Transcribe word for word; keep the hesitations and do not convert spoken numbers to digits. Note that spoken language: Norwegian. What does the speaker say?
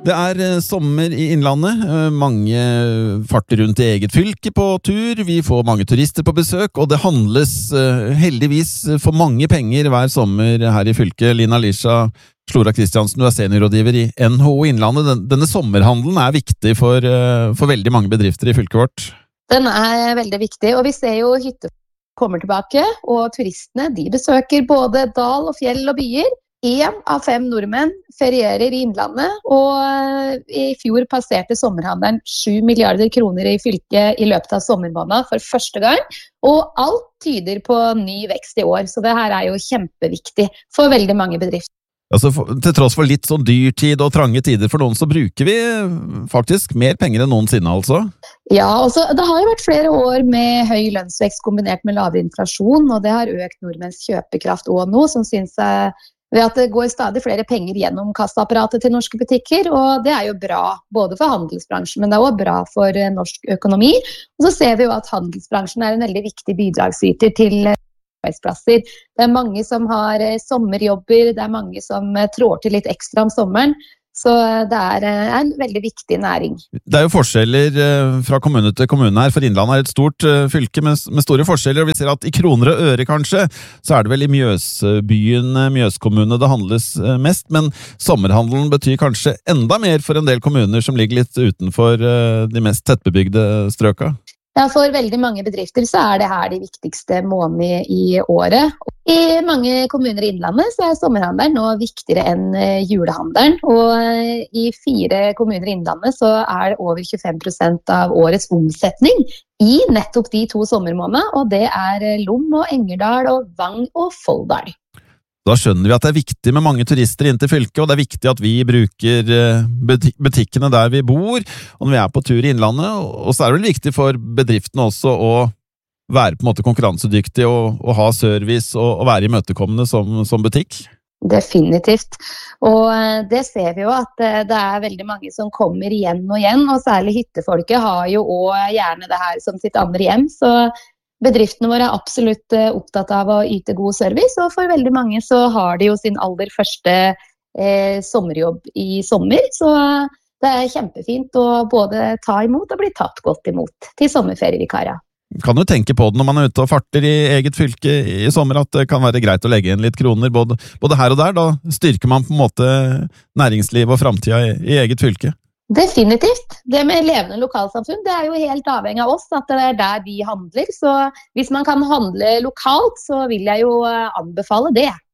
Det er eh, sommer i Innlandet, eh, mange farter rundt i eget fylke på tur, vi får mange turister på besøk, og det handles eh, heldigvis for mange penger hver sommer her i fylket. Lina Lisha Slora Kristiansen, du er seniorrådgiver i N H O Innlandet. Den, denne sommerhandelen er viktig for, eh, for veldig mange bedrifter i fylket vårt. Den er veldig viktig, og vi ser jo hytter kommer tilbake, og turistene de besøker både dal og fjell og byer. En av fem nordmenn ferierer i Innlandet, og i fjor passerte sommerhandelen sju milliarder kroner i fylket i løpet av sommermåneden for første gang, og alt tyder på ny vekst i år, så det her er jo kjempeviktig for veldig mange bedrifter. Altså, for, til tross for litt sånn dyrtid og trange tider for noen, så bruker vi faktisk mer penger enn noensinne, altså? Ja, altså, det har jo vært flere år med høy lønnsvekst kombinert med lavere inflasjon, og det har økt nordmenns kjøpekraft også nå, som synes jeg ved at det går stadig flere penger gjennom kassaapparatet til norske butikker, og det er jo bra både for handelsbransjen, men det er også bra for norsk økonomi. Og så ser vi jo at handelsbransjen er en veldig viktig bidragsyter til arbeidsplasser. Det er mange som har sommerjobber, det er mange som trår til litt ekstra om sommeren, så det er en veldig viktig næring. Det er jo forskjeller fra kommune til kommune her, for Innlandet er et stort fylke med, med store forskjeller, og vi ser at i kroner og øre kanskje, så er det vel i Mjøsbyen, Mjøskommune det handles mest, men sommerhandelen betyr kanskje enda mer for en del kommuner som ligger litt utenfor de mest tettbebygde strøka. Ja, for veldig mange bedrifter så er det her de viktigste månedene i året. I mange kommuner i Innlandet så er sommerhandelen nå viktigere enn julehandelen, og i fire kommuner i Innlandet så er det over tjuefem prosent av årets omsetning i nettopp de to sommermånedene, og det er Lom og Engerdal og Vang og Folldal. Da skjønner vi at det er viktig med mange turister inn til fylket, og det er viktig at vi bruker butikkene der vi bor, og når vi er på tur i Innlandet, og så er det vel viktig for bedriftene også å være på en måte konkurransedyktig og, og ha service og, og være imøtekommende som, som butikk. Definitivt, og det ser vi jo at det er veldig mange som kommer igjen og igjen, og særlig hyttefolket har jo også gjerne det her som sitt andre hjem, så bedriftene våre er absolutt opptatt av å yte god service, og for veldig mange så har de jo sin aller første eh, sommerjobb i sommer, så det er kjempefint å både ta imot og bli tatt godt imot til sommerferievikarer. Kan jo tenke på det når man er ute og farter i eget fylke i sommer, at det kan være greit å legge inn litt kroner både, både her og der. Da styrker man på en måte næringsliv og fremtiden i, i eget fylke. Definitivt. Det med levende lokalsamfunn, det er jo helt avhengig av oss at det er der vi handler. Så hvis man kan handle lokalt, så vil jeg jo anbefale det.